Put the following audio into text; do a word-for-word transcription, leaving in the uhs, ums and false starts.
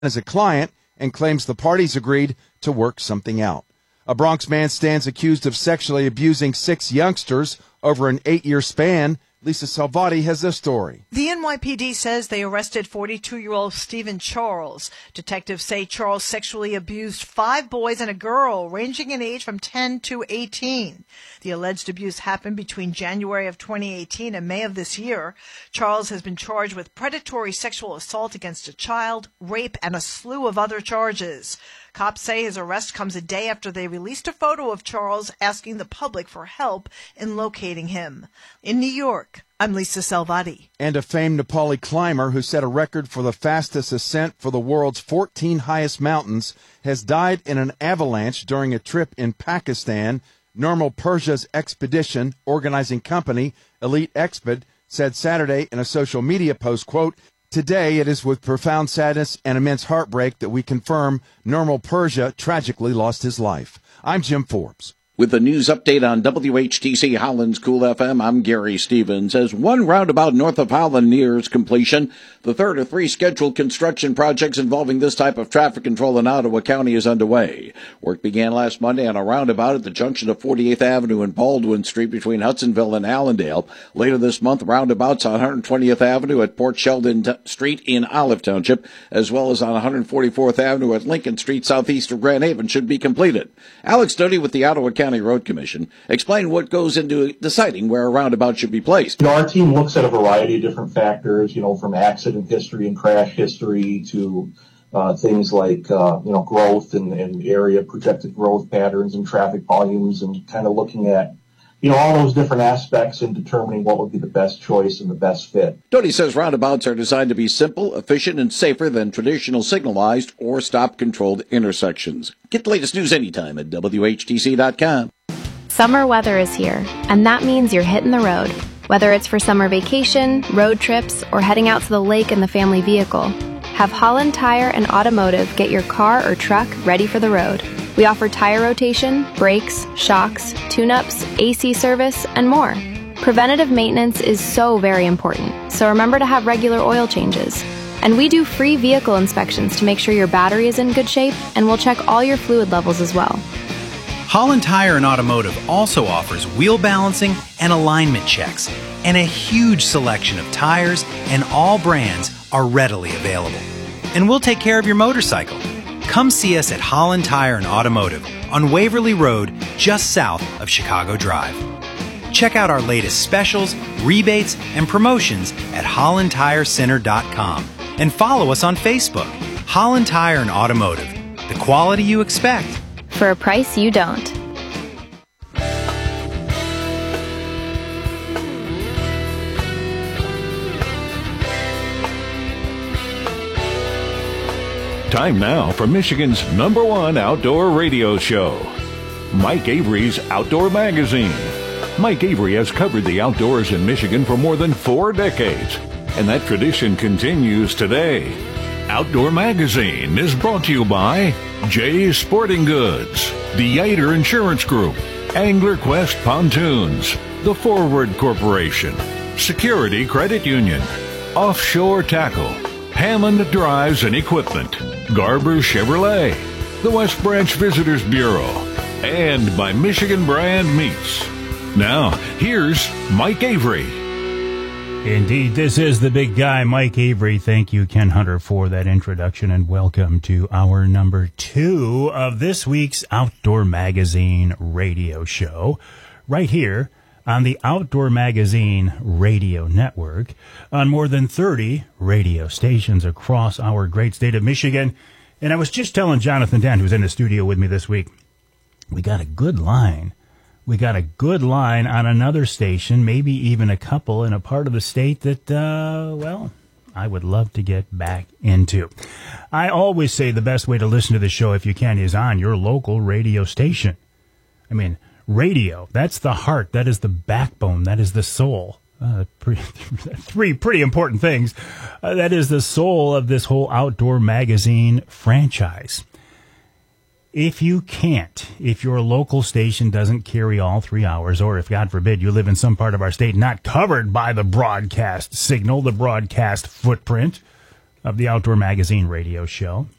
as a client and claims the parties agreed to work something out. A Bronx man stands accused of sexually abusing six youngsters over an eight-year span. Lisa Salvati has this story. The N Y P D says they arrested forty-two-year-old Stephen Charles. Detectives say Charles sexually abused five boys and a girl, ranging in age from ten to eighteen. The alleged abuse happened between January of twenty eighteen and May of this year. Charles has been charged with predatory sexual assault against a child, rape, and a slew of other charges. Cops say his arrest comes a day after they released a photo of Charles asking the public for help in locating him. In New York, I'm Lisa Salvati. And a famed Nepali climber who set a record for the fastest ascent for the world's fourteen highest mountains has died in an avalanche during a trip in Pakistan. Normal Persia's expedition organizing company, Elite Exped, said Saturday in a social media post, quote, "Today, it is with profound sadness and immense heartbreak that we confirm Normal Persia tragically lost his life." I'm Jim Forbes. With the news update on W H T C Holland's Cool F M, I'm Gary Stevens. As one roundabout north of Holland nears completion, the third of three scheduled construction projects involving this type of traffic control in Ottawa County is underway. Work began last Monday on a roundabout at the junction of forty-eighth Avenue and Baldwin Street between Hudsonville and Allendale. Later this month, roundabouts on one hundred twentieth Avenue at Port Sheldon T- Street in Olive Township, as well as on one hundred forty-fourth Avenue at Lincoln Street southeast of Grand Haven, should be completed. Alex Doty with the Ottawa County Road Commission explained what goes into deciding where a roundabout should be placed. You know, our team looks at a variety of different factors, you know, from accident history and crash history to uh, things like, uh, you know, growth and, and area projected growth patterns and traffic volumes, and kind of looking at, you know, all those different aspects and determining what would be the best choice and the best fit. Doty says roundabouts are designed to be simple, efficient, and safer than traditional signalized or stop-controlled intersections. Get the latest news anytime at W H T C dot com. Summer weather is here, and that means you're hitting the road. Whether it's for summer vacation, road trips, or heading out to the lake in the family vehicle, have Holland Tire and Automotive get your car or truck ready for the road. We offer tire rotation, brakes, shocks, tune-ups, A C service, and more. Preventative maintenance is so very important, so remember to have regular oil changes. And we do free vehicle inspections to make sure your battery is in good shape, and we'll check all your fluid levels as well. Holland Tire and Automotive also offers wheel balancing and alignment checks, and a huge selection of tires, and all brands are readily available. And we'll take care of your motorcycle. Come see us at Holland Tire and Automotive on Waverly Road, just south of Chicago Drive. Check out our latest specials, rebates, and promotions at holland tire center dot com and follow us on Facebook. Holland Tire and Automotive, the quality you expect for a price you don't. Time now for Michigan's number one outdoor radio show, Mike Avery's Outdoor Magazine. Mike Avery has covered the outdoors in Michigan for more than four decades, and that tradition continues today. Outdoor Magazine is brought to you by Jay's Sporting Goods, the Yater Insurance Group, Angler Quest Pontoons, The Forward Corporation, Security Credit Union, Offshore Tackle, Hammond Drives and Equipment, Garber Chevrolet, the West Branch Visitors Bureau, and by Michigan Brand Meats. Now, here's Mike Avery. Indeed, this is the big guy, Mike Avery. Thank you, Ken Hunter, for that introduction, and welcome to our number two of this week's Outdoor Magazine radio show, right here on the Outdoor Magazine Radio Network, on more than thirty radio stations across our great state of Michigan. And I was just telling Jonathan Dent, who's in the studio with me this week, we got a good line. We got a good line on another station, maybe even a couple in a part of the state that, uh, well, I would love to get back into. I always say the best way to listen to the show, if you can, is on your local radio station. I mean, radio, that's the heart, that is the backbone, that is the soul. Uh, pretty, three pretty important things. Uh, that is the soul of this whole Outdoor Magazine franchise. If you can't, if your local station doesn't carry all three hours, or if, God forbid, you live in some part of our state not covered by the broadcast signal, the broadcast footprint, of the Outdoor Magazine radio show.